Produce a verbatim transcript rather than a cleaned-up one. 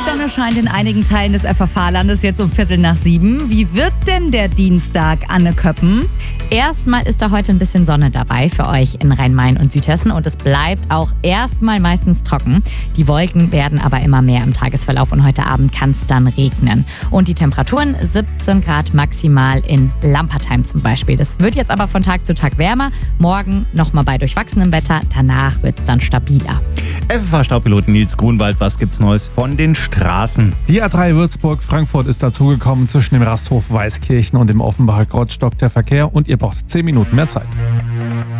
Die Sonne scheint in einigen Teilen des F F H-Landes jetzt um Viertel nach sieben. Wie wird denn der Dienstag, Anne Köppen? Erstmal ist da heute ein bisschen Sonne dabei für euch in Rhein-Main und Südhessen und es bleibt auch erstmal meistens trocken. Die Wolken werden aber immer mehr im Tagesverlauf und heute Abend kann es dann regnen. Und die Temperaturen siebzehn Grad maximal in Lampertheim zum Beispiel. Das wird jetzt aber von Tag zu Tag wärmer. Morgen nochmal bei durchwachsenem Wetter, danach wird es dann stabiler. F F H-Staubpilot Nils Grunwald, was gibt's Neues von den Straßen? Die A drei Würzburg-Frankfurt ist dazugekommen. Zwischen dem Rasthof Weißkirchen und dem Offenbacher Kreuz stockt der Verkehr und ihr braucht zehn Minuten mehr Zeit.